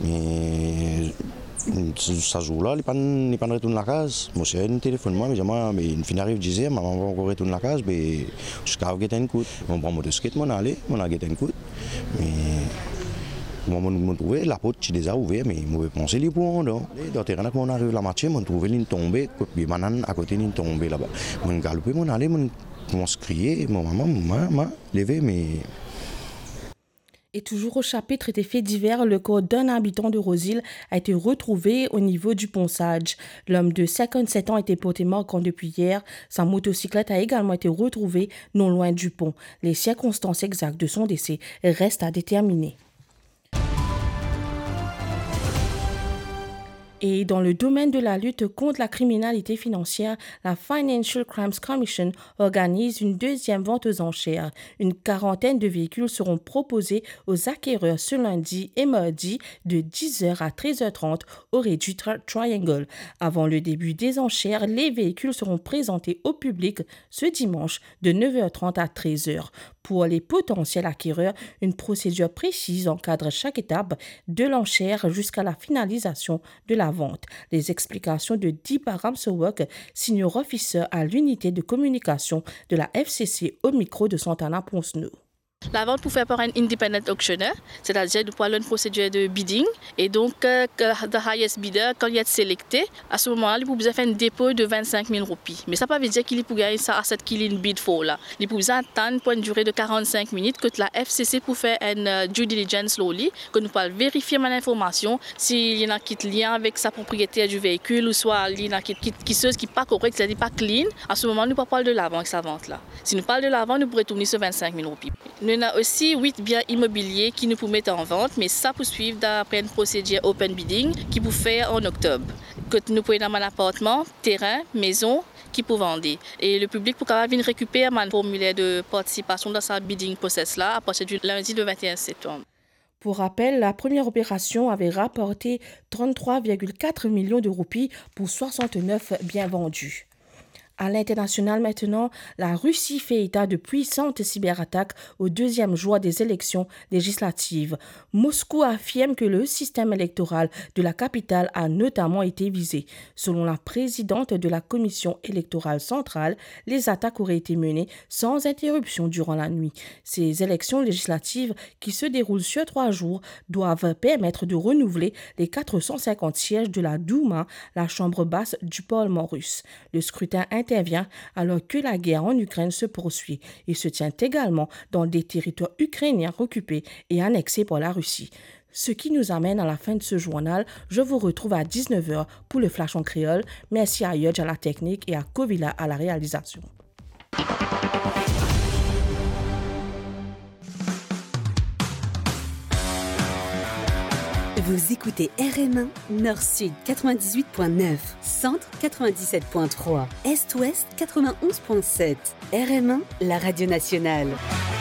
Mais ça jour-là, il n'est pas retourné à la case. Moi, c'est un téléphone, moi, mais il finit arrive, disait, maman va encore retourner à la case, mais je vais guetter un coup. On prend mon skate, on allait, on a guetté un coup. Mais moi, on trouvait la porte qui déjà ouverte, mais je pensais les points. Dans le terrain, quand on arrive la match, on trouvait une tombée, puis maintenant, à côté, une tombée là-bas. On galopait, on allait, on commence à crier, maman, levé, mais. Et toujours au chapitre des faits divers, le corps d'un habitant de Roseville a été retrouvé au niveau du ponçage. L'homme de 57 ans a été porté mort quand depuis hier. Sa motocyclette a également été retrouvée non loin du pont. Les circonstances exactes de son décès restent à déterminer. Et dans le domaine de la lutte contre la criminalité financière, la Financial Crimes Commission organise une deuxième vente aux enchères. Une quarantaine de véhicules seront proposés aux acquéreurs ce lundi et mardi de 10h à 13h30 au Réduit Triangle. Avant le début des enchères, les véhicules seront présentés au public ce dimanche de 9h30 à 13h. Pour les potentiels acquéreurs, une procédure précise encadre chaque étape de l'enchère jusqu'à la finalisation de la vente. Les explications de Deepa Ramsawak, senior officer à l'unité de communication de la FCC au micro de Santana Ponceneau. La vente pour faire par un independent auctioneer, c'est-à-dire de pouvoir une procédure de bidding. Et donc, the highest bidder, quand il est sélecté, à ce moment-là, il peut faire un dépôt de 25 000 roupies. Mais ça ne veut pas dire qu'il peut gagner ça à cette qu'il est bid for là. Il peut attendre pour une durée de 45 minutes que la FCC pour faire une due diligence slowly, que nous pouvons vérifier l'information s'il y en a qui est lien avec sa propriété du véhicule ou soit il y en a qui n'est pas correct, c'est-à-dire pas clean. À ce moment, nous ne pouvons pas parler de l'avant avec sa vente là. Si nous parlons de l'avant, nous pourrions tourner sur 25 000 roupies. Nous avons aussi 8 biens immobiliers qui nous mettent en vente, mais ça peut suivre d'après une procédure open bidding qui peut faire en octobre. Que nous pouvons avoir un appartement, terrain, maison qui peut vendre. Et le public peut venir récupérer un formulaire de participation dans sa bidding process là à partir du lundi le 21 septembre. Pour rappel, la première opération avait rapporté 33,4 millions de roupies pour 69 biens vendus. À l'international maintenant, la Russie fait état de puissantes cyberattaques au deuxième jour des élections législatives. Moscou affirme que le système électoral de la capitale a notamment été visé. Selon la présidente de la commission électorale centrale, les attaques auraient été menées sans interruption durant la nuit. Ces élections législatives, qui se déroulent sur 3 jours, doivent permettre de renouveler les 450 sièges de la Douma, la chambre basse du Parlement russe. Le scrutin intervient alors que la guerre en Ukraine se poursuit et se tient également dans des territoires ukrainiens occupés et annexés par la Russie. Ce qui nous amène à la fin de ce journal. Je vous retrouve à 19h pour le Flash en créole. Merci à Yodj à la technique et à Kovila à la réalisation. Vous écoutez RM1, Nord-Sud 98.9, Centre 97.3, Est-Ouest 91.7. RM1, la radio nationale.